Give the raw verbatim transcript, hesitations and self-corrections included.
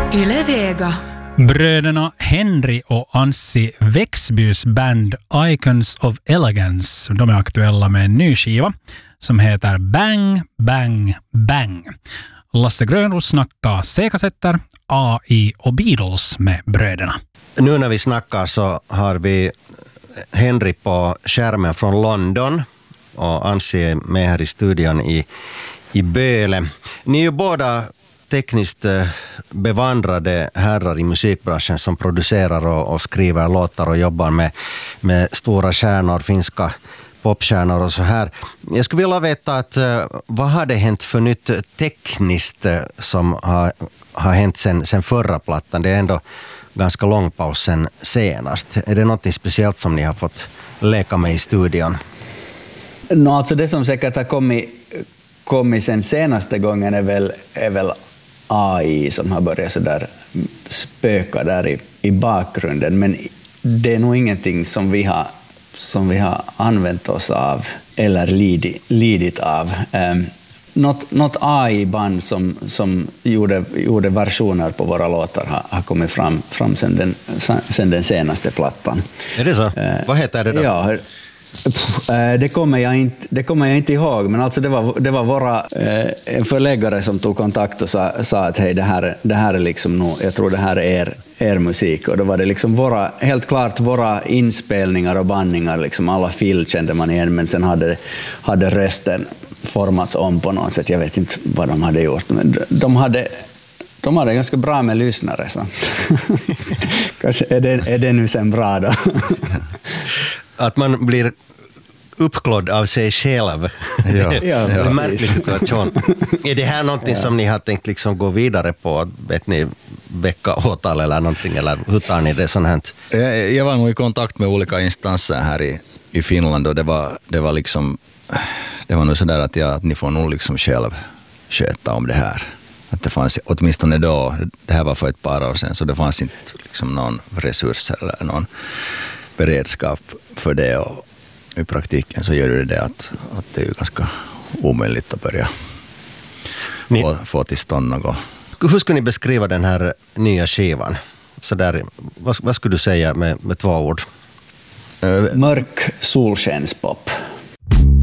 Yle Vega. Bröderna Henry och Anssi Växbys band Icons of Elegance, de är aktuella med en ny skiva som heter Bang, Bang, Bang. Lasse Grönros snackar C-kassetter, A I och Beatles med bröderna. Nu när vi snackar så har vi Henry på skärmen från London och Anssi är med här i studion i, i Böle. Ni är ju båda tekniskt bevandrade herrar i musikbranschen som producerar och, och skriver låtar och jobbar med, med stora stjärnor, finska popstjärnor och så här. Jag skulle vilja veta att vad har det hänt för nytt tekniskt som har, har hänt sen, sen förra plattan? Det är ändå ganska lång paus sen senast. Är det något speciellt som ni har fått leka med i studion? No, alltså det som säkert har kommit, kommit sen senaste gången är väl, är väl A I som har börjat så där spöka där i, i bakgrunden, men det är nog ingenting som vi har, som vi har använt oss av eller lidit, lidit av. Um, något, något A I-band som, som gjorde, gjorde versioner på våra låtar har, har kommit fram, fram sen, den, sen den senaste plattan. Är det så? Uh, Vad heter det då? Ja, Det kommer, jag inte, det kommer jag inte ihåg, men alltså det var, det var våra eh, en förläggare som tog kontakt och sa, sa att hej, det här, det här är liksom nog, jag tror det här är er, er musik, och då var det liksom våra, helt klart våra inspelningar och bandningar, liksom alla fil kände man igen, men sen hade, hade rösten formats om på något sätt. Jag vet inte vad de hade gjort, men de hade De hade ganska bra med lyssnare, så kanske är det, är det nu sen bra då. Att man blir uppklodd av sig själv. Ja, det är en märklig situation. Är det här någonting ja. som ni har tänkt liksom gå vidare på? Vet ni, väcka åtal eller någonting? Eller hur tar ni det sånt här? Jag, jag var nog i kontakt med olika instanser här i, i Finland, och det var, det var liksom det var nog sådär att, jag, att ni får nog liksom själv sköta om det här. Att det fanns, åtminstone då, det här var för ett par år sedan, så det fanns inte liksom någon resurs eller någon beredskap för det, och i praktiken så gör det det att, att det är ju ganska omöjligt att börja ni, få, få till stånd något. Hur skulle ni beskriva den här nya skivan? Så där, vad, vad skulle du säga med, med två ord? Mörk solskenspop.